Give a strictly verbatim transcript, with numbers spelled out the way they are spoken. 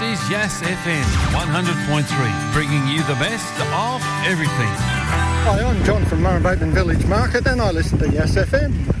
is Yass F M one hundred point three, bringing you the best of everything. Hi, I'm John from Murrumbateman Village Market and I listen to Yass F M.